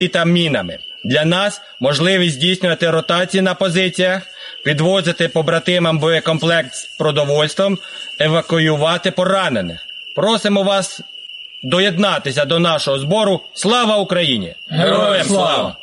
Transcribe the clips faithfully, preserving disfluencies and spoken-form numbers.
та мінами. Для нас можливість здійснювати ротації на позиціях, підвозити побратимам боєкомплект з продовольством, евакуювати поранених. Просимо вас доєднатися до нашого збору. Слава Україні! Героям слава!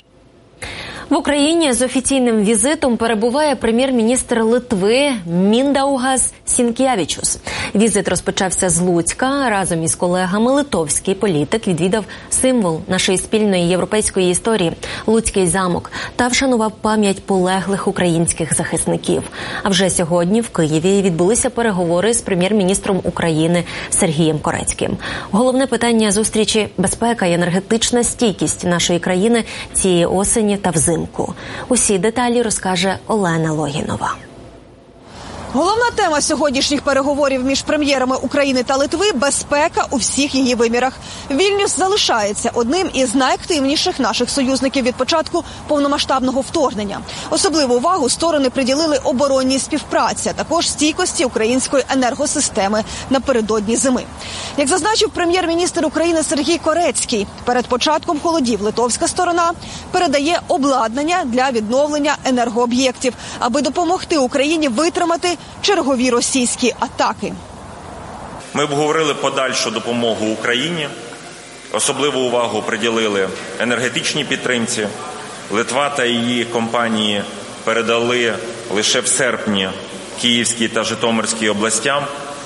В Україні з офіційним візитом перебуває прем'єр-міністр Литви Міндаугас Сінкевічус. Візит розпочався з Луцька. Разом із колегами литовський політик відвідав символ нашої спільної європейської історії – Луцький замок, та вшанував пам'ять полеглих українських захисників. А вже сьогодні в Києві відбулися переговори з прем'єр-міністром України Сергієм Корецьким. Головне питання зустрічі – безпека і енергетична стійкість нашої країни цієї осені та взимку. Усі деталі розкаже Олена Логінова. Головна тема сьогоднішніх переговорів між прем'єрами України та Литви – безпека у всіх її вимірах. Вільнюс залишається одним із найактивніших наших союзників від початку повномасштабного вторгнення. Особливу увагу сторони приділили оборонній співпраці, а також стійкості української енергосистеми напередодні зими. Як зазначив прем'єр-міністр України Сергій Корецький, перед початком холодів литовська сторона передає обладнання для відновлення енергооб'єктів, аби допомогти Україні витримати чергові російські атаки. Ми обговорили подальшу допомогу Україні. Особливу увагу приділили енергетичній підтримці. Литва та її компанії передали лише в серпні Київській та Житомирській областям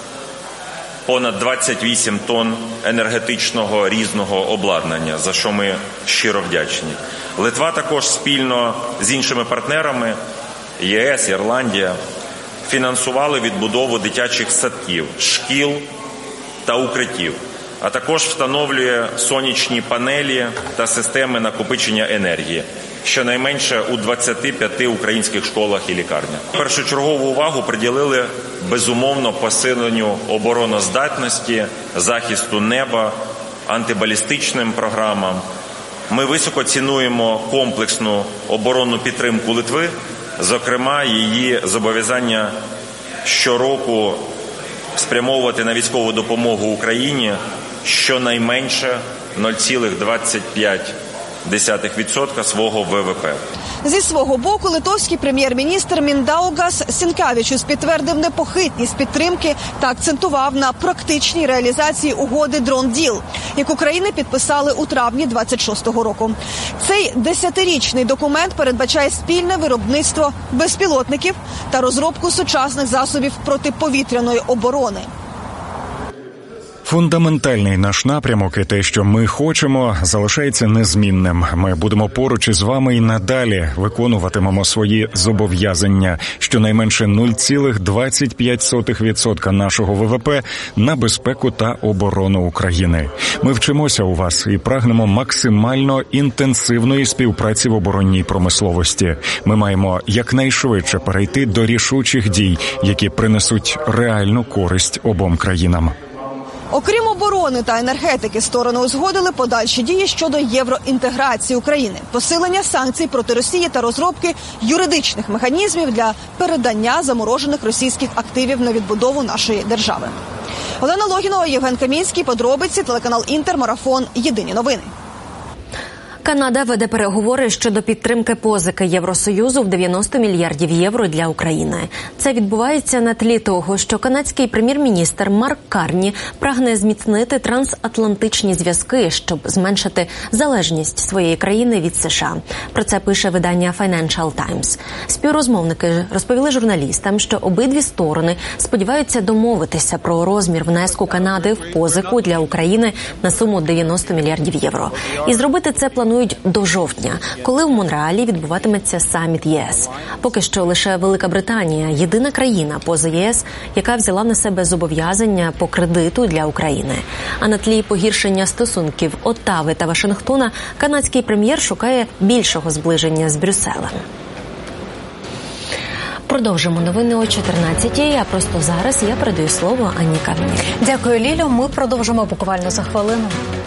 понад двадцять вісім тонн енергетичного різного обладнання, за що ми щиро вдячні. Литва також спільно з іншими партнерами – ЄС, Ірландія – фінансували відбудову дитячих садків, шкіл та укриттів, а також встановлює сонячні панелі та системи накопичення енергії, щонайменше у двадцяти п'яти українських школах і лікарнях. Першочергову увагу приділили, безумовно, посиленню обороноздатності, захисту неба, антибалістичним програмам. Ми високо цінуємо комплексну оборонну підтримку Литви, зокрема, її зобов'язання щороку спрямовувати на військову допомогу Україні щонайменше нуль цілих двадцять п'ять десятих відсотка свого ВВП. Зі свого боку, литовський прем'єр-міністр Міндаугас Сінкевічус підтвердив непохитність підтримки та акцентував на практичній реалізації угоди «Дрон-діл», яку країни підписали у травні двадцять шостого року. Цей десятирічний документ передбачає спільне виробництво безпілотників та розробку сучасних засобів протиповітряної оборони. Фундаментальний наш напрямок і те, що ми хочемо, залишається незмінним. Ми будемо поруч із вами і надалі виконуватимемо свої зобов'язання, щонайменше нуль цілих двадцять п'ять сотих відсотка нашого ВВП на безпеку та оборону України. Ми вчимося у вас і прагнемо максимально інтенсивної співпраці в оборонній промисловості. Ми маємо якнайшвидше перейти до рішучих дій, які принесуть реальну користь обом країнам. Окрім оборони та енергетики, сторони узгодили подальші дії щодо євроінтеграції України, посилення санкцій проти Росії та розробки юридичних механізмів для передання заморожених російських активів на відбудову нашої держави. Олена Логінова, Євген Камінський, подробиці, телеканал Інтер, марафон, єдині новини. Канада веде переговори щодо підтримки позики Євросоюзу в дев'яносто мільярдів євро для України. Це відбувається на тлі того, що канадський прем'єр-міністр Марк Карні прагне зміцнити трансатлантичні зв'язки, щоб зменшити залежність своєї країни від США. Про це пише видання Financial Times. Співрозмовники розповіли журналістам, що обидві сторони сподіваються домовитися про розмір внеску Канади в позику для України на суму дев'яносто мільярдів євро. І зробити це планують до жовтня, коли в Монреалі відбуватиметься саміт ЄС. Поки що лише Велика Британія – єдина країна поза ЄС, яка взяла на себе зобов'язання по кредиту для України. А на тлі погіршення стосунків Оттави та Вашингтона канадський прем'єр шукає більшого зближення з Брюсселем. Продовжимо новини о чотирнадцятій, а просто зараз я передаю слово Анні Кавнір. Дякую, Лілю. Ми продовжимо буквально за хвилину.